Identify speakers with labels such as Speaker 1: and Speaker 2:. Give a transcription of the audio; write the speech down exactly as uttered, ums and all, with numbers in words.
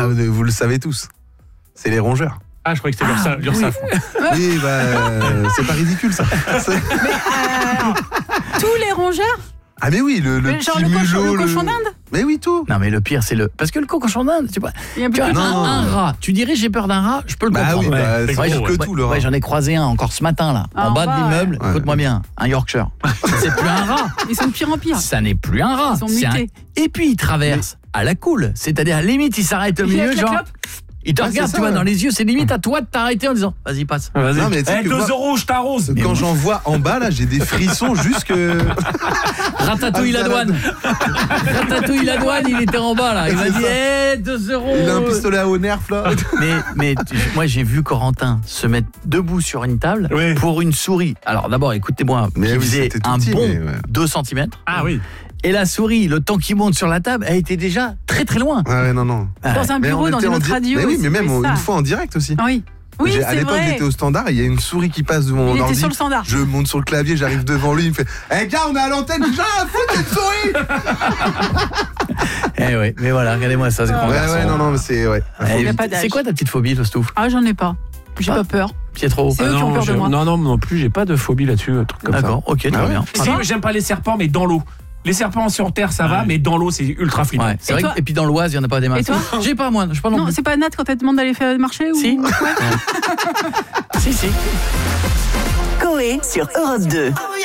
Speaker 1: Bah, vous le savez tous. C'est les rongeurs.
Speaker 2: Ah, je croyais que c'était ah, l'Ursaf.
Speaker 1: Oui, bah, c'est pas ridicule ça.
Speaker 3: Mais, euh, tous les rongeurs?
Speaker 1: Ah mais oui, le, le
Speaker 3: mais genre
Speaker 1: petit
Speaker 3: le cochon,
Speaker 1: mulot,
Speaker 3: le cochon
Speaker 1: le...
Speaker 3: d'Inde.
Speaker 1: Mais oui, tout.
Speaker 4: Non mais le pire c'est le parce que le cochon d'Inde, tu vois.
Speaker 3: Il y a
Speaker 4: tu as
Speaker 3: plus
Speaker 4: un,
Speaker 1: non.
Speaker 4: un rat. Tu dirais j'ai peur d'un rat, je peux le
Speaker 1: bah
Speaker 4: comprendre.
Speaker 1: oui, bah, c'est
Speaker 4: ouais,
Speaker 1: gros
Speaker 4: je,
Speaker 1: que tout le rat.
Speaker 4: Ouais, j'en ai croisé un encore ce matin là,
Speaker 3: Ah,
Speaker 4: en bas
Speaker 3: bah,
Speaker 4: de l'immeuble.
Speaker 1: ouais.
Speaker 4: Écoute-moi bien, un Yorkshire. C'est plus un rat.
Speaker 3: Ils sont de pire en pire.
Speaker 4: Ça n'est plus un rat.
Speaker 3: Ils sont
Speaker 4: c'est un...
Speaker 3: mutés.
Speaker 4: Et puis il traverse à la cool, c'est-à-dire à la limite il s'arrête au
Speaker 3: Il
Speaker 4: milieu
Speaker 3: fait la
Speaker 4: genre.
Speaker 3: clope.
Speaker 4: Il te
Speaker 1: Ah,
Speaker 4: regarde,
Speaker 1: c'est
Speaker 4: tu
Speaker 1: ça,
Speaker 4: vois,
Speaker 1: ouais.
Speaker 4: dans les yeux, c'est limite à toi de t'arrêter en disant vas-y passe.
Speaker 2: Vas-y.
Speaker 1: Non, mais tu sais
Speaker 2: Eh,
Speaker 1: que
Speaker 2: deux
Speaker 1: moi-
Speaker 2: euros, je t'arrose.
Speaker 1: Quand j'en vois en bas là, j'ai des frissons jusque.
Speaker 4: Ratatouille la douane. Ratatouille la douane, il était en bas là. Il m'a
Speaker 1: C'est
Speaker 4: dit
Speaker 1: ça.
Speaker 4: eh deux euros.
Speaker 1: Il a un pistolet à haut nerf là.
Speaker 4: Mais, mais tu- moi j'ai vu Corentin se mettre debout sur une table
Speaker 2: Oui.
Speaker 4: pour une souris. Alors d'abord écoutez-moi,
Speaker 1: Mais
Speaker 4: il
Speaker 1: oui,
Speaker 4: faisait
Speaker 1: c'était tout
Speaker 4: un
Speaker 1: petit,
Speaker 4: bon
Speaker 1: mais ouais.
Speaker 4: deux centimètres.
Speaker 2: Ah oui.
Speaker 4: Et la souris, le temps qu'il monte sur la table, elle était déjà très très loin.
Speaker 1: Ah ouais, non, non.
Speaker 3: Dans un
Speaker 1: Mais
Speaker 3: bureau,
Speaker 1: on
Speaker 3: dans
Speaker 1: était
Speaker 3: une
Speaker 1: en
Speaker 3: autre
Speaker 1: di-
Speaker 3: radio.
Speaker 1: Mais oui,
Speaker 3: aussi,
Speaker 1: mais même
Speaker 3: oui, ça.
Speaker 1: une fois en direct aussi.
Speaker 3: Ah oui. Oui,
Speaker 1: J'ai-
Speaker 3: c'est
Speaker 1: à l'époque,
Speaker 3: vrai.
Speaker 1: j'étais au standard, il y a une souris qui passe devant mon
Speaker 3: Il était
Speaker 1: ordi.
Speaker 3: sur le standard.
Speaker 1: Je monte sur le clavier, j'arrive devant lui, il me fait "Eh gars, on est à l'antenne, déjà foutre cette souris."
Speaker 4: Eh ouais, mais voilà, regardez-moi ça, ce grand
Speaker 1: Ouais,
Speaker 4: garçon.
Speaker 1: ouais, non, non, mais c'est ouais.
Speaker 4: Eh,
Speaker 3: Il y a pas d'âge.
Speaker 4: c'est quoi ta petite phobie, toi, Stouff?
Speaker 3: Ah, j'en ai pas. J'ai
Speaker 4: Ah.
Speaker 3: pas peur.
Speaker 4: Pietro.
Speaker 3: C'est eux qui ont peur de
Speaker 2: je-
Speaker 3: moi.
Speaker 2: non, non, non plus, j'ai pas de phobie là-dessus, un truc comme ça.
Speaker 4: D'accord, ok, très
Speaker 1: Ah ouais.
Speaker 4: bien.
Speaker 2: Si, j'aime pas les serpents, mais dans l'eau. Les serpents sur terre, ça va, mais dans l'eau, c'est ultra flippant.
Speaker 4: Ouais, c'est
Speaker 3: Et
Speaker 4: vrai
Speaker 3: toi
Speaker 4: que- et puis dans l'Oise, il n'y en a pas des masses.
Speaker 3: Et toi
Speaker 4: J'ai pas moi, je sais pas non,
Speaker 3: Non,
Speaker 4: plus.
Speaker 3: c'est pas Nat quand elle te demande d'aller faire marcher ou...
Speaker 4: Si.
Speaker 3: Ouais.
Speaker 4: Si, si.
Speaker 5: Coé sur Europe deux.